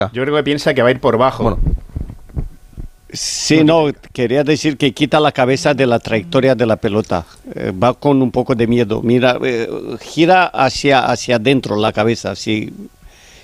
Yo creo que piensa que va a ir por bajo. Bueno. Sí, no, quería decir que quita la cabeza de la trayectoria de la pelota. Va con un poco de miedo. Mira, gira hacia adentro la cabeza, así